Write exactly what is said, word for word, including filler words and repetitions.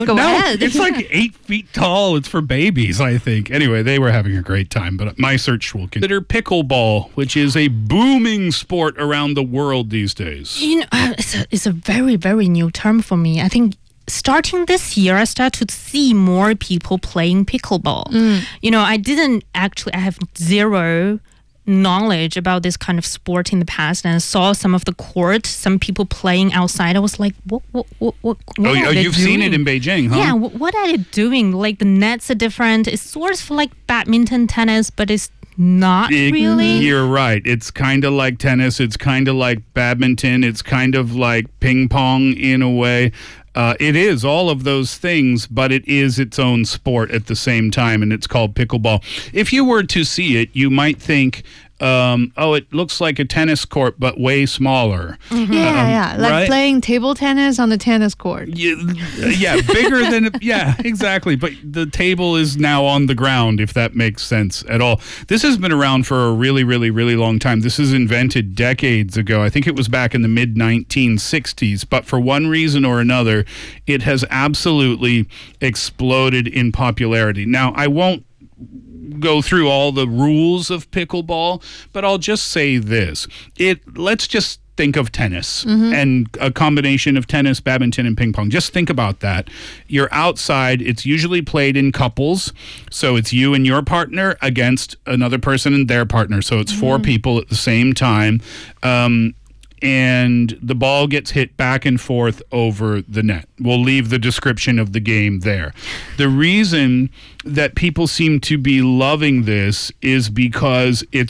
Go no, ahead. it's like eight feet tall. It's for babies, I think. Anyway, they were having a great time, but my search will consider pickleball, which is a booming sport around the world these days. You know, uh, it's, a, it's a very, very new term for me. I think starting this year, I started to see more people playing pickleball. Mm. You know, I didn't actually, I have zero knowledge about this kind of sport in the past, and I saw some of the court, some people playing outside. I was like, what, what, what, what, what Oh, are oh they you've doing? seen it in Beijing, huh? Yeah, wh- what are they doing? Like the nets are different. It's sort of like badminton, tennis, but it's not It- really. You're right. It's kind of like tennis. It's kind of like badminton. It's kind of like ping pong in a way. Uh, it is all of those things, but it is its own sport at the same time, and it's called pickleball. If you were to see it, you might think, um, oh, it looks like a tennis court, but way smaller. Yeah, yeah. Like right? playing table tennis on the tennis court. Yeah, yeah, bigger than, yeah, exactly. But the table is now on the ground, if that makes sense at all. This has been around for a really, really, really long time. This was invented decades ago. I think it was back in the mid nineteen sixties. But for one reason or another, it has absolutely exploded in popularity. Now, I won't go through all the rules of pickleball, but I'll just say this. It let's just think of tennis and a combination of tennis, badminton, and ping pong. Just think about that. You're outside. It's usually played in couples. So it's you and your partner against another person and their partner. So it's four people at the same time. Um, and the ball gets hit back and forth over the net. We'll leave the description of the game there. The reason that people seem to be loving this is because it's